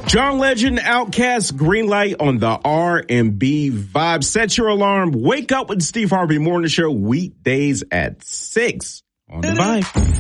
John Legend, Outkast, Greenlight on the R&B vibe. Set your alarm. Wake up with the Steve Harvey Morning Show weekdays at 6 on the Vibe.